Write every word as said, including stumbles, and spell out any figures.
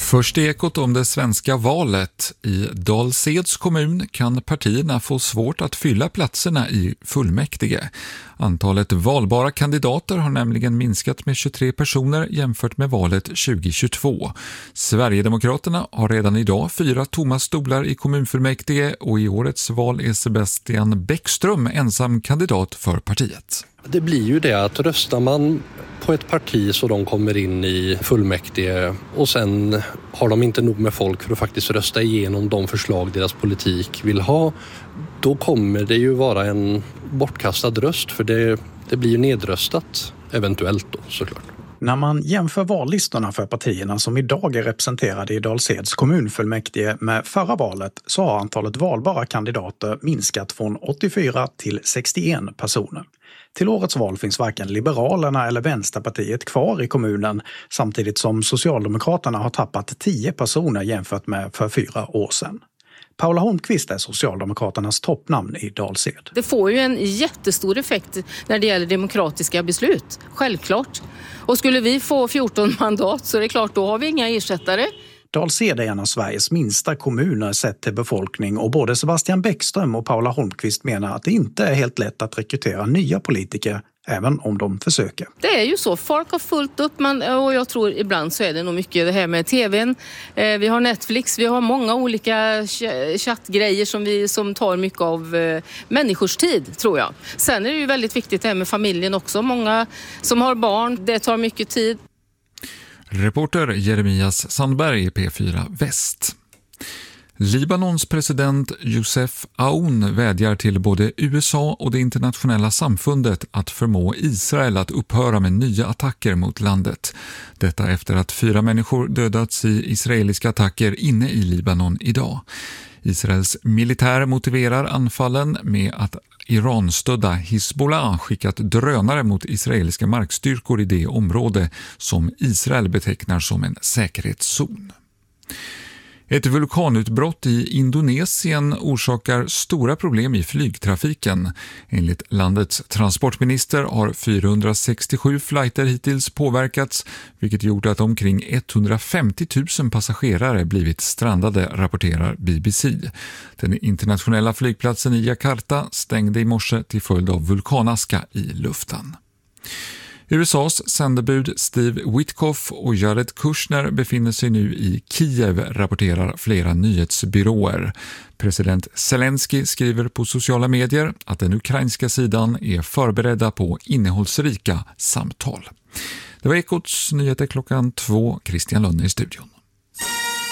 Först ekot om det svenska valet. I Dals-Eds kommun kan partierna få svårt att fylla platserna i fullmäktige. Antalet valbara kandidater har nämligen minskat med tjugotre personer jämfört med valet tjugohundratjugotvå. Sverigedemokraterna har redan idag fyra tomma stolar i kommunfullmäktige och i årets val är Sebastian Bäckström ensam kandidat för partiet. Det blir ju det att röstar man på ett parti så de kommer in i fullmäktige och sen har de inte nog med folk för att faktiskt rösta igenom de förslag deras politik vill ha, då kommer det ju vara en bortkastad röst, för det, det blir ju nedröstat eventuellt då såklart. När man jämför vallistorna för partierna som idag är representerade i Dals-Eds kommunfullmäktige med förra valet så har antalet valbara kandidater minskat från åttiofyra till sextioen personer. Till årets val finns varken Liberalerna eller Vänsterpartiet kvar i kommunen, samtidigt som Socialdemokraterna har tappat tio personer jämfört med för fyra år sedan. Paula Holmqvist är Socialdemokraternas toppnamn i Dals-Ed. Det får ju en jättestor effekt när det gäller demokratiska beslut, självklart. Och skulle vi få fjorton mandat så är det klart, då har vi inga ersättare. Dals-Ed är en av Sveriges minsta kommuner sett till befolkning och både Sebastian Bäckström och Paula Holmqvist menar att det inte är helt lätt att rekrytera nya politiker, även om de försöker. Det är ju så, folk har fullt upp man, och jag tror ibland så är det nog mycket det här med tvn. Eh, vi har Netflix, vi har många olika chattgrejer som, vi, som tar mycket av eh, människors tid, tror jag. Sen är det ju väldigt viktigt det här med familjen också. Många som har barn, det tar mycket tid. Reporter Jeremias Sandberg, P fyra Väst. Libanons president Youssef Aoun vädjar till både U S A och det internationella samfundet att förmå Israel att upphöra med nya attacker mot landet. Detta efter att fyra människor dödats i israeliska attacker inne i Libanon idag. Israels militär motiverar anfallen med att Iran-stödda Hezbollah skickat drönare mot israeliska markstyrkor i det område som Israel betecknar som en säkerhetszon. Ett vulkanutbrott i Indonesien orsakar stora problem i flygtrafiken. Enligt landets transportminister har fyrahundrasextiosju flighter hittills påverkats, vilket gjort att omkring etthundrafemtio tusen passagerare blivit strandade, rapporterar B B C. Den internationella flygplatsen i Jakarta stängde i morse till följd av vulkanaska i luften. U S A:s sändebud Steve Witkoff och Jared Kushner befinner sig nu i Kiev, rapporterar flera nyhetsbyråer. President Zelensky skriver på sociala medier att den ukrainska sidan är förberedda på innehållsrika samtal. Det var Ekots nyheter klockan två. Christian Lönne i studion.